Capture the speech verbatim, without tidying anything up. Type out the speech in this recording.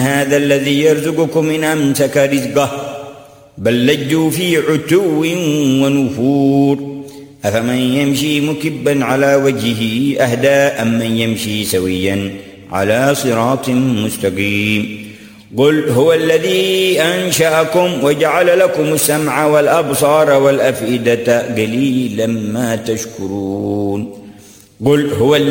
هذا الذي يرزقكم إن أمسك رزقه بل لجوا في عتو ونفور أفمن يمشي مكبا على وجهه أهدى أمن يمشي سويا على صراط مستقيم قل هو الذي أنشأكم وجعل لكم السمع والأبصار والأفئدة قليلا ما تشكرون قل هو